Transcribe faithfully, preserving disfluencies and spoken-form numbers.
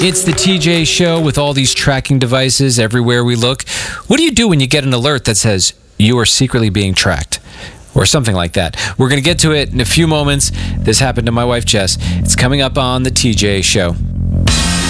It's the T J Show with all these tracking devices everywhere we look. What do you do when you get an alert that says you are secretly being tracked? Or something like that. We're going to get to it in a few moments. This happened to my wife, Jess. It's coming up on the T J Show.